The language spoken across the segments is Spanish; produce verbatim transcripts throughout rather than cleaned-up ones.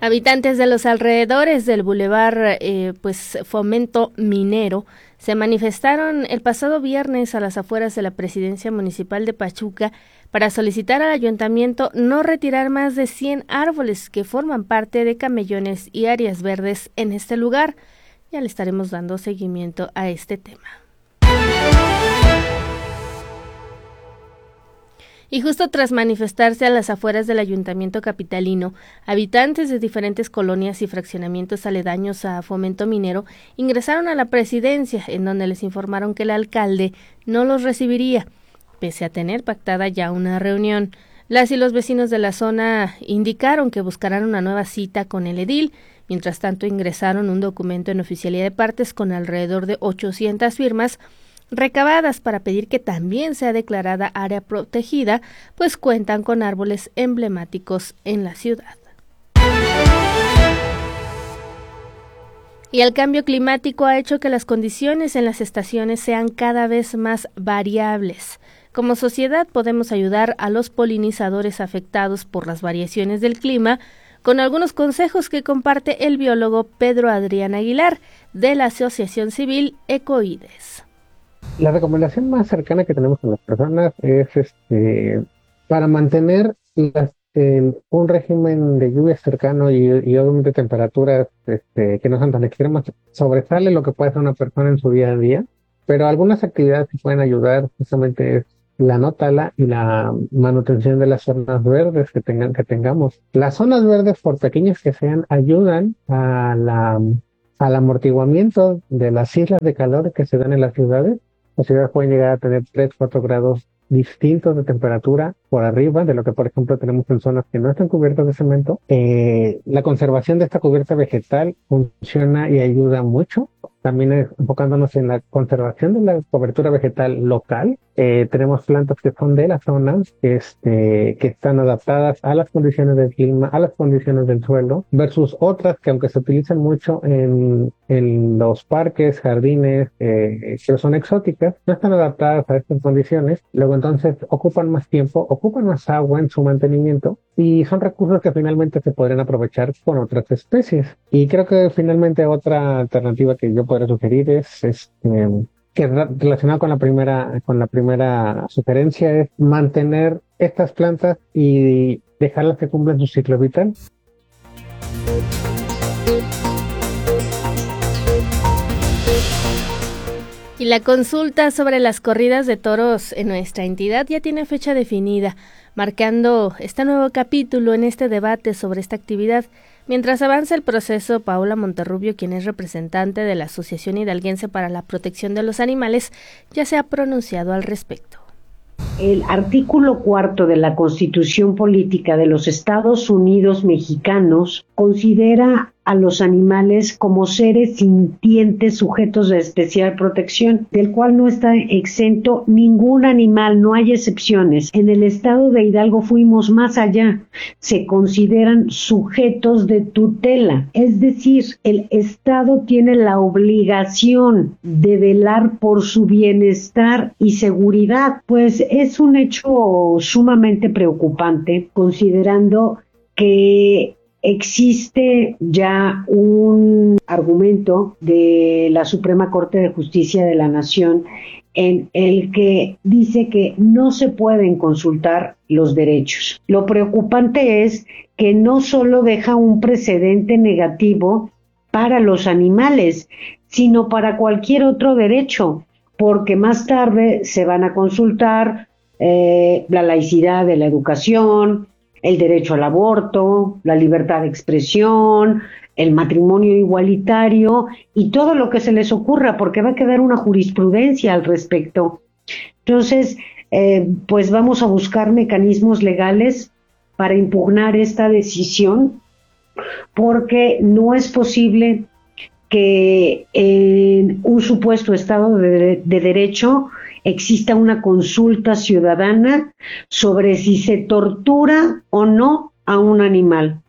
Habitantes de los alrededores del bulevar eh, pues Fomento Minero se manifestaron el pasado viernes a las afueras de la presidencia municipal de Pachuca para solicitar al ayuntamiento no retirar más de cien árboles que forman parte de camellones y áreas verdes en este lugar. Ya le estaremos dando seguimiento a este tema. Y justo tras manifestarse a las afueras del ayuntamiento capitalino, habitantes de diferentes colonias y fraccionamientos aledaños a Fomento Minero ingresaron a la presidencia, en donde les informaron que el alcalde no los recibiría, pese a tener pactada ya una reunión. Las y los vecinos de la zona indicaron que buscarán una nueva cita con el edil. Mientras tanto, ingresaron un documento en oficialía de partes con alrededor de ochocientas firmas recabadas para pedir que también sea declarada área protegida, pues cuentan con árboles emblemáticos en la ciudad. Y el cambio climático ha hecho que las condiciones en las estaciones sean cada vez más variables. Como sociedad podemos ayudar a los polinizadores afectados por las variaciones del clima con algunos consejos que comparte el biólogo Pedro Adrián Aguilar de la Asociación Civil Ecoides. La recomendación más cercana que tenemos con las personas es este para mantener las, eh, un régimen de lluvia cercano y, y obviamente temperaturas este, que no sean tan extremas. Sobresale lo que puede hacer una persona en su día a día, pero algunas actividades que pueden ayudar justamente es la no tala y la manutención de las zonas verdes que tengan que tengamos. Las zonas verdes, por pequeñas que sean, ayudan a la, al amortiguamiento de las islas de calor que se dan en las ciudades. Las ciudades pueden llegar a tener tres, cuatro grados distintos de temperatura por arriba de lo que, por ejemplo, tenemos en zonas que no están cubiertas de cemento. Eh, la conservación de esta cubierta vegetal funciona y ayuda mucho. También es, enfocándonos en la conservación de la cobertura vegetal local. Eh, tenemos plantas que son de las zonas este, que están adaptadas a las condiciones del clima, a las condiciones del suelo, versus otras que aunque se utilizan mucho en, en los parques, jardines, eh, que son exóticas, no están adaptadas a estas condiciones. Luego entonces ocupan más tiempo, ocupan más agua en su mantenimiento y son recursos que finalmente se podrían aprovechar con otras especies. Y creo que finalmente otra alternativa que yo podría sugerir es este, que relacionado con la primera con la primera sugerencia es mantener estas plantas y dejarlas que cumplan su ciclo vital. Y la consulta sobre las corridas de toros en nuestra entidad ya tiene fecha definida, marcando este nuevo capítulo en este debate sobre esta actividad. Mientras avanza el proceso, Paola Monterrubio, quien es representante de la Asociación Hidalguense para la Protección de los Animales, ya se ha pronunciado al respecto. El artículo cuarto de la Constitución Política de los Estados Unidos Mexicanos considera a los animales como seres sintientes sujetos de especial protección, del cual no está exento ningún animal, no hay excepciones. En el estado de Hidalgo fuimos más allá, se consideran sujetos de tutela, es decir, el Estado tiene la obligación de velar por su bienestar y seguridad, pues es un hecho sumamente preocupante, considerando que existe ya un argumento de la Suprema Corte de Justicia de la Nación en el que dice que no se pueden consultar los derechos. Lo preocupante es que no solo deja un precedente negativo para los animales, sino para cualquier otro derecho, porque más tarde se van a consultar eh, la laicidad de la educación, el derecho al aborto, la libertad de expresión, el matrimonio igualitario y todo lo que se les ocurra, porque va a quedar una jurisprudencia al respecto. Entonces, eh, pues vamos a buscar mecanismos legales para impugnar esta decisión, porque no es posible que en un supuesto Estado de, de Derecho exista una consulta ciudadana sobre si se tortura o no a un animal.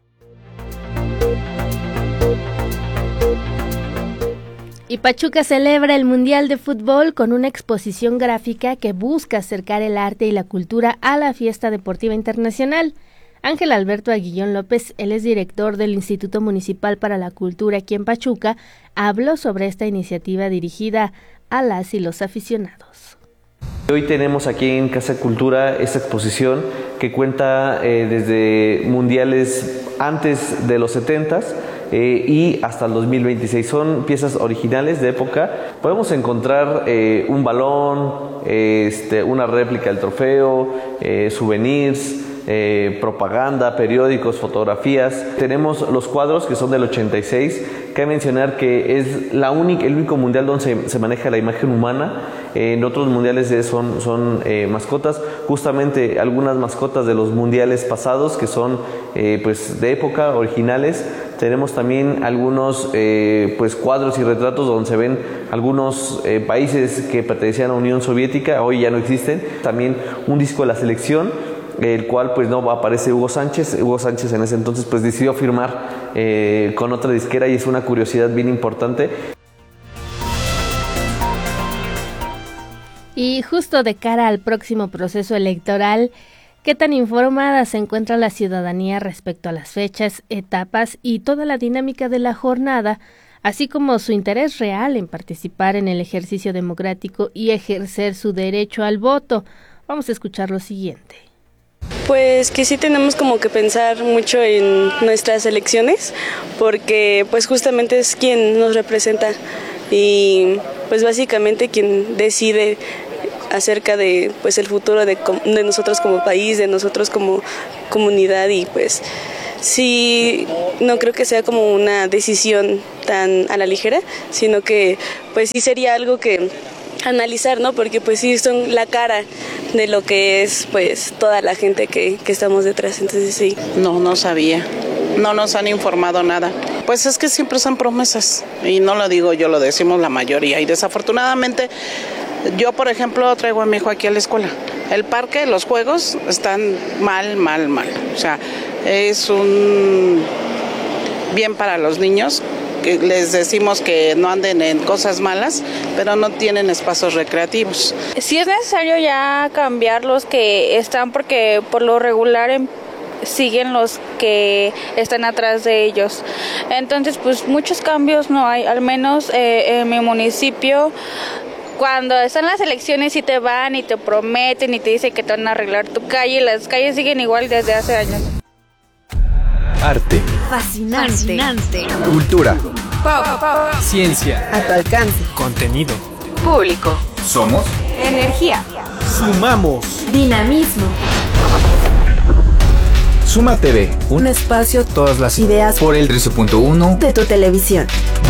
Y Pachuca celebra el Mundial de Fútbol con una exposición gráfica que busca acercar el arte y la cultura a la fiesta deportiva internacional. Ángel Alberto Aguillón López, él es director del Instituto Municipal para la Cultura aquí en Pachuca, habló sobre esta iniciativa dirigida a las y los aficionados. Hoy tenemos aquí en Casa Cultura esta exposición que cuenta eh, desde mundiales antes de los setentas eh, y hasta el dos mil veintiséis. Son piezas originales de época. Podemos encontrar eh, un balón, eh, este, una réplica del trofeo, eh, souvenirs, Eh, propaganda, periódicos, fotografías. Tenemos los cuadros que son del ochenta y seis. Cabe mencionar que es la única, el único mundial donde se, se maneja la imagen humana. Eh, en otros mundiales son, son eh, mascotas. Justamente algunas mascotas de los mundiales pasados que son eh, pues de época, originales. Tenemos también algunos eh, pues cuadros y retratos donde se ven algunos eh, países que pertenecían a la Unión Soviética, hoy ya no existen. También un disco de la selección, el cual pues no aparece Hugo Sánchez. Hugo Sánchez en ese entonces pues decidió firmar eh, con otra disquera y es una curiosidad bien importante. Y justo de cara al próximo proceso electoral, ¿qué tan informada se encuentra la ciudadanía respecto a las fechas, etapas y toda la dinámica de la jornada, así como su interés real en participar en el ejercicio democrático y ejercer su derecho al voto? Vamos a escuchar lo siguiente. Pues que sí tenemos como que pensar mucho en nuestras elecciones, porque pues justamente es quien nos representa y pues básicamente quien decide acerca de pues el futuro de, de nosotros como país, de nosotros como comunidad, y pues sí, no creo que sea como una decisión tan a la ligera, sino que pues sí sería algo que analizar, ¿no? Porque pues sí son la cara de lo que es pues toda la gente que, que estamos detrás, entonces sí. No, no sabía, no nos han informado nada. Pues es que siempre son promesas, y no lo digo yo, lo decimos la mayoría, y desafortunadamente yo, por ejemplo, traigo a mi hijo aquí a la escuela. El parque, los juegos están mal, mal, mal. O sea, es un bien para los niños. Les decimos que no anden en cosas malas, pero no tienen espacios recreativos. Sí es necesario ya cambiar los que están, porque por lo regular en, siguen los que están atrás de ellos. Entonces, pues muchos cambios no hay, al menos eh, en mi municipio. Cuando están las elecciones y te van y te prometen y te dicen que te van a arreglar tu calle, las calles siguen igual desde hace años. Arte. Fascinante. Fascinante. Cultura. Pop. Pop. Ciencia. A tu alcance. Contenido. Público. Somos. Energía. Sumamos. Dinamismo. Suma T V. Un espacio, todas las ideas por el trece punto uno de tu televisión.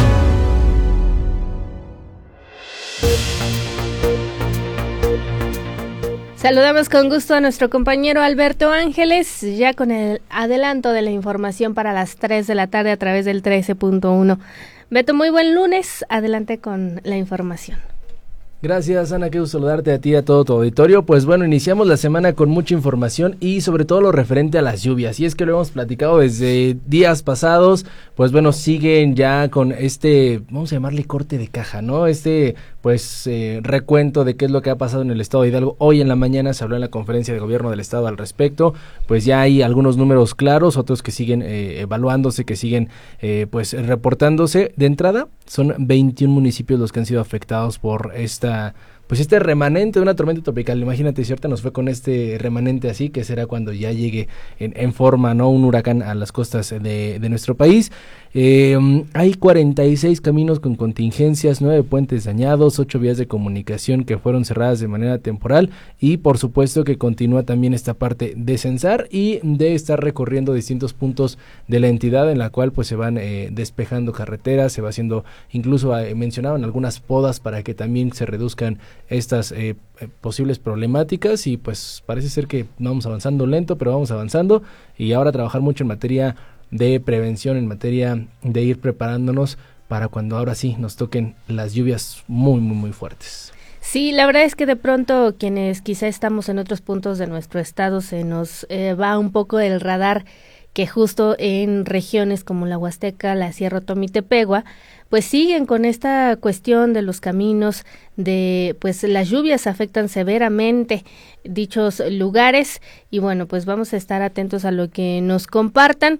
Saludamos con gusto a nuestro compañero Alberto Ángeles, ya con el adelanto de la información para las tres de la tarde a través del trece punto uno. Beto, muy buen lunes, adelante con la información. Gracias, Ana, qué gusto saludarte a ti y a todo tu auditorio. Pues bueno, iniciamos la semana con mucha información y sobre todo lo referente a las lluvias. Y es que lo hemos platicado desde días pasados, pues bueno, siguen ya con este, vamos a llamarle corte de caja, ¿no? Este, pues, eh, recuento de qué es lo que ha pasado en el estado de Hidalgo. Hoy en la mañana se habló en la conferencia de gobierno del estado al respecto. Pues ya hay algunos números claros, otros que siguen eh, evaluándose, que siguen eh, pues reportándose. De entrada, son veintiún municipios los que han sido afectados por esta pues este remanente de una tormenta tropical. Imagínate si ahorita nos fue con este remanente así, que será cuando ya llegue en, en forma, ¿no?, un huracán a las costas de, de nuestro país. Eh, hay cuarenta y seis caminos con contingencias, nueve puentes dañados, ocho vías de comunicación que fueron cerradas de manera temporal, y por supuesto que continúa también esta parte de censar y de estar recorriendo distintos puntos de la entidad, en la cual pues se van eh, despejando carreteras, se va haciendo, incluso eh, mencionaban algunas podas para que también se reduzcan estas eh, posibles problemáticas, y pues parece ser que vamos avanzando lento, pero vamos avanzando, y ahora trabajar mucho en materia de prevención, en materia de ir preparándonos para cuando ahora sí nos toquen las lluvias muy, muy, muy fuertes. Sí, la verdad es que de pronto quienes quizá estamos en otros puntos de nuestro estado se nos eh, va un poco el radar que justo en regiones como la Huasteca, la Sierra Otomí, Tepegua, pues siguen con esta cuestión de los caminos, de pues las lluvias afectan severamente dichos lugares y bueno, pues vamos a estar atentos a lo que nos compartan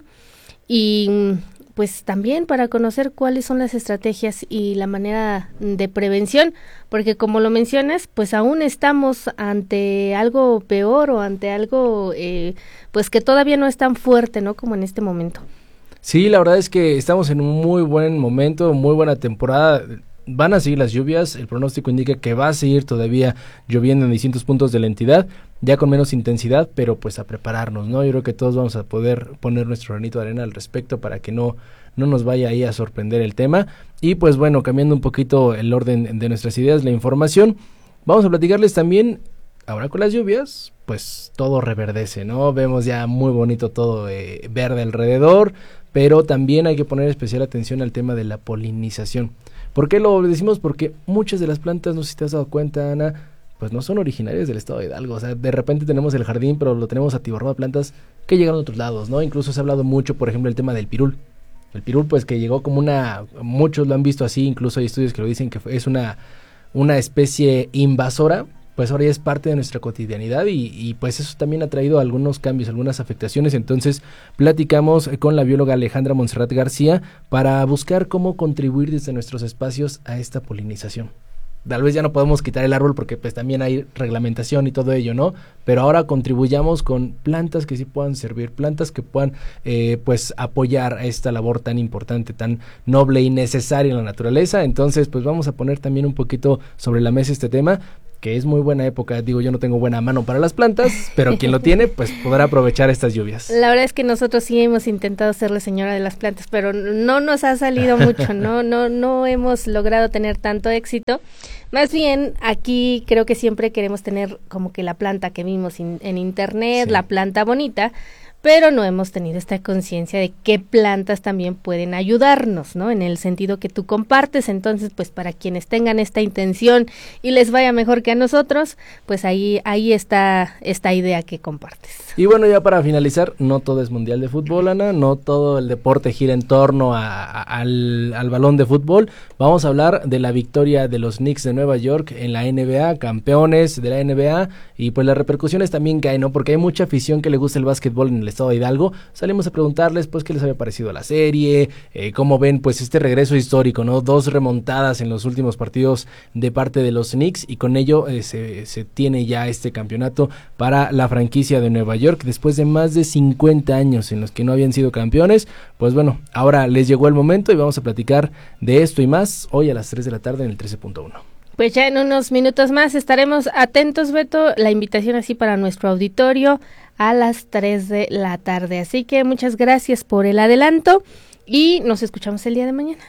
y pues también para conocer cuáles son las estrategias y la manera de prevención, porque como lo mencionas, pues aún estamos ante algo peor o ante algo eh, pues que todavía no es tan fuerte, ¿no? Como en este momento. Sí, la verdad es que estamos en un muy buen momento, muy buena temporada. Van a seguir las lluvias, el pronóstico indica que va a seguir todavía lloviendo en distintos puntos de la entidad, ya con menos intensidad, pero pues a prepararnos, ¿no? Yo creo que todos vamos a poder poner nuestro granito de arena al respecto para que no, no nos vaya ahí a sorprender el tema. Y pues bueno, cambiando un poquito el orden de nuestras ideas, la información, vamos a platicarles también, ahora con las lluvias, pues todo reverdece, ¿no? Vemos ya muy bonito todo eh, verde alrededor, pero también hay que poner especial atención al tema de la polinización. ¿Por qué lo decimos? Porque muchas de las plantas, no sé si te has dado cuenta, Ana, pues no son originarias del estado de Hidalgo. O sea, de repente tenemos el jardín, pero lo tenemos atiborrado de plantas que llegan de otros lados, ¿no? Incluso se ha hablado mucho, por ejemplo, el tema del pirul. El pirul, pues que llegó como una, muchos lo han visto así, incluso hay estudios que lo dicen que es una, una especie invasora, pues ahora ya es parte de nuestra cotidianidad y, y pues eso también ha traído algunos cambios, algunas afectaciones. Entonces platicamos con la bióloga Alejandra Montserrat García para buscar cómo contribuir desde nuestros espacios a esta polinización. Tal vez ya no podemos quitar el árbol porque pues también hay reglamentación y todo ello, ¿no? Pero ahora contribuyamos con plantas que sí puedan servir, plantas que puedan eh, pues apoyar a esta labor tan importante, tan noble y necesaria en la naturaleza. Entonces pues vamos a poner también un poquito sobre la mesa este tema, que es muy buena época. Digo, yo no tengo buena mano para las plantas, pero quien lo tiene, pues podrá aprovechar estas lluvias. La verdad es que nosotros sí hemos intentado ser la señora de las plantas, pero no nos ha salido mucho, no, no, no hemos logrado tener tanto éxito. Más bien, aquí creo que siempre queremos tener como que la planta que vimos in, en internet, sí. La planta bonita, pero no hemos tenido esta conciencia de qué plantas también pueden ayudarnos, ¿no? En el sentido que tú compartes. Entonces, pues para quienes tengan esta intención y les vaya mejor que a nosotros, pues ahí ahí está esta idea que compartes. Y bueno, ya para finalizar, no todo es mundial de fútbol, Ana, no todo el deporte gira en torno a, a, al, al balón de fútbol. Vamos a hablar de la victoria de los Knicks de Nueva York en la N B A, campeones de la N B A, y pues las repercusiones también caen, ¿no? Porque hay mucha afición que le gusta el básquetbol en el estado de Hidalgo. Salimos a preguntarles pues qué les había parecido la serie, eh, cómo ven pues este regreso histórico, ¿no? Dos remontadas en los últimos partidos de parte de los Knicks y con ello eh, se, se tiene ya este campeonato para la franquicia de Nueva York después de más de cincuenta años en los que no habían sido campeones. Pues bueno, ahora les llegó el momento y vamos a platicar de esto y más hoy a las tres de la tarde en el trece punto uno. Pues ya en unos minutos más estaremos atentos, Beto, la invitación así para nuestro auditorio a las tres de la tarde. Así que muchas gracias por el adelanto y nos escuchamos el día de mañana.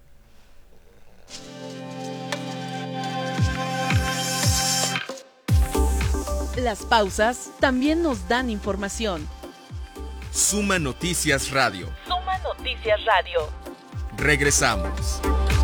Las pausas también nos dan información. Suma Noticias Radio. Suma Noticias Radio. Regresamos.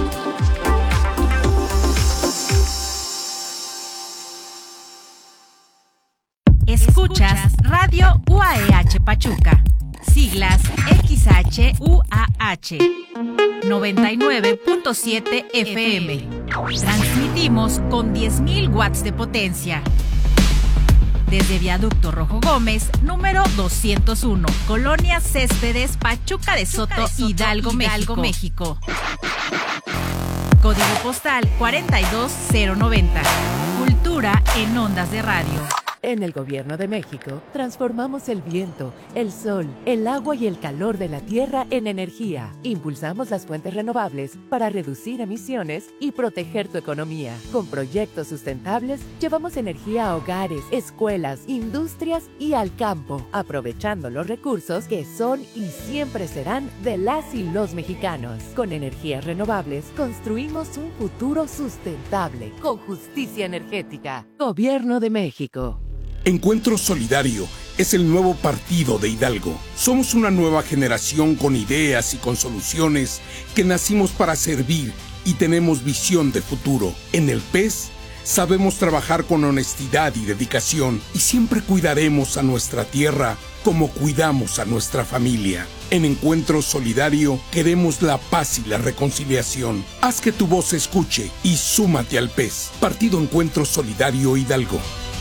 Escuchas Radio U A E H Pachuca, siglas X H U A H, noventa y nueve punto siete F M. Transmitimos con diez mil watts de potencia. Desde Viaducto Rojo Gómez, número doscientos uno, Colonia Céspedes, Pachuca de Soto, Pachuca de Soto Hidalgo, Hidalgo, México. Código postal cuarenta y dos cero noventa. Cultura en ondas de radio. En el Gobierno de México, transformamos el viento, el sol, el agua y el calor de la tierra en energía. Impulsamos las fuentes renovables para reducir emisiones y proteger tu economía. Con proyectos sustentables, llevamos energía a hogares, escuelas, industrias y al campo, aprovechando los recursos que son y siempre serán de las y los mexicanos. Con energías renovables, construimos un futuro sustentable, con justicia energética. Gobierno de México. Encuentro Solidario es el nuevo partido de Hidalgo. Somos una nueva generación con ideas y con soluciones que nacimos para servir y tenemos visión de futuro. En el P E S Sabemos trabajar con honestidad y dedicación y siempre cuidaremos a nuestra tierra como cuidamos a nuestra familia. En Encuentro Solidario queremos la paz y la reconciliación. Haz que tu voz se escuche y súmate al P E S. Partido Encuentro Solidario Hidalgo.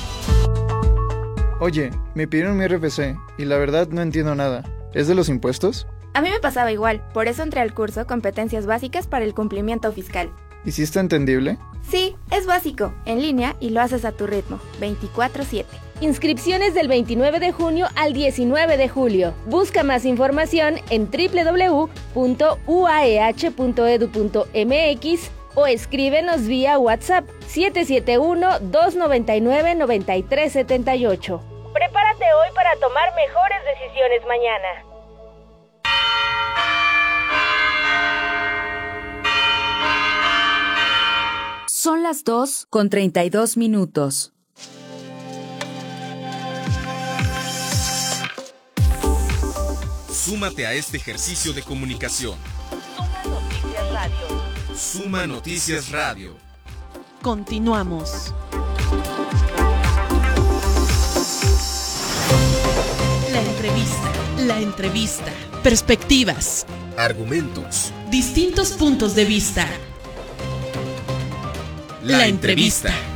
Oye, me pidieron mi R F C y la verdad no entiendo nada. ¿Es de los impuestos? A mí me pasaba igual, por eso entré al curso Competencias Básicas para el Cumplimiento Fiscal. ¿Y si está entendible? Sí, es básico, en línea y lo haces a tu ritmo, veinticuatro siete. Inscripciones del veintinueve de junio al diecinueve de julio. Busca más información en doble u doble u doble u punto u a e hache punto e d u punto m x o escríbenos vía WhatsApp siete siete uno, dos nueve nueve, nueve tres siete ocho. Prepárate hoy para tomar mejores decisiones mañana. Son las dos con treinta y dos minutos. Súmate a este ejercicio de comunicación. Suma Noticias Radio. Suma Noticias Radio. Continuamos. La entrevista, la entrevista. Perspectivas. Argumentos. Distintos puntos de vista. La, la entrevista. entrevista.